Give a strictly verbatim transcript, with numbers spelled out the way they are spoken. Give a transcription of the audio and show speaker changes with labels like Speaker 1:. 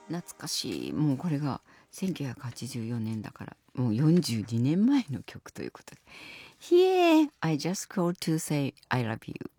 Speaker 1: 懐かしい。もうこれがせんきゅうひゃくはちじゅうよねんだから、もうよんじゅうにねんまえの曲ということで。Here, I just called to say I love you.